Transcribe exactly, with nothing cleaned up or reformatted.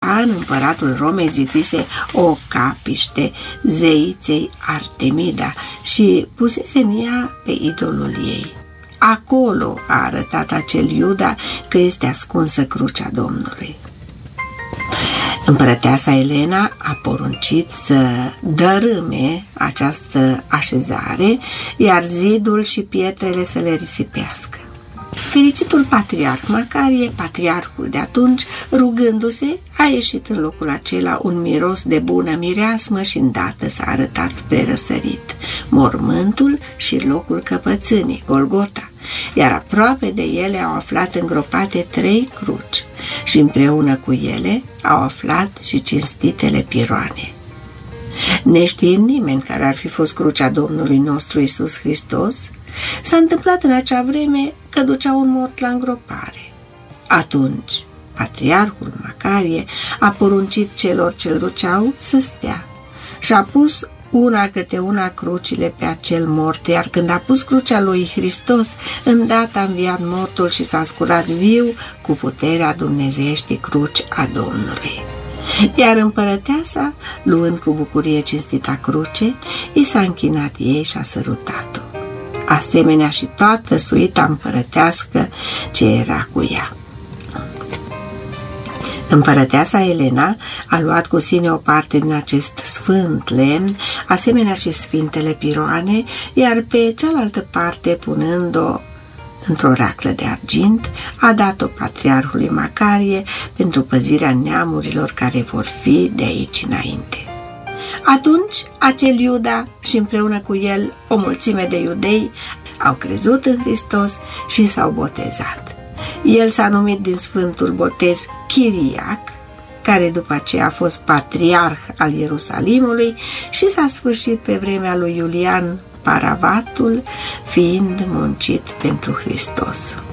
Iulian, împăratul Romei, zidise o capiște zeiței Artemida și pusese în ea pe idolul ei. Acolo a arătat acel Iuda că este ascunsă crucea Domnului. Împărăteasa Elena a poruncit să dărâme această așezare, iar zidul și pietrele să le risipească. Fericitul patriarh Macarie, patriarhul de atunci, rugându-se, a ieșit în locul acela un miros de bună mireasmă și îndată s-a arătat spre răsărit mormântul și locul căpățânii, Golgota, iar aproape de ele au aflat îngropate trei cruci și împreună cu ele au aflat și cinstitele piroane. Neștiind nimeni care ar fi fost crucea Domnului nostru Iisus Hristos, s-a întâmplat în acea vreme că ducea un mort la îngropare. Atunci, patriarhul Macarie a poruncit celor ce-l duceau să stea și a pus una câte una crucile pe acel mort, iar când a pus crucea lui Hristos, îndată a înviat mortul și s-a sculat viu cu puterea dumnezeieștii cruci a Domnului. Iar împărăteasa, luând cu bucurie cinstita cruce, i s-a închinat ei și a sărutat-o, asemenea și toată suita împărătească ce era cu ea. Împărăteasa Elena a luat cu sine o parte din acest sfânt lemn, asemenea și sfintele piroane, iar pe cealaltă parte, punând-o într-o raclă de argint, a dat-o patriarhului Macarie pentru păzirea neamurilor care vor fi de aici înainte. Atunci, acel Iuda și împreună cu el o mulțime de iudei au crezut în Hristos și s-au botezat. El s-a numit din sfântul botez Chiriac, care după aceea a fost patriarh al Ierusalimului și s-a sfârșit pe vremea lui Iulian Paravatul, fiind muncit pentru Hristos.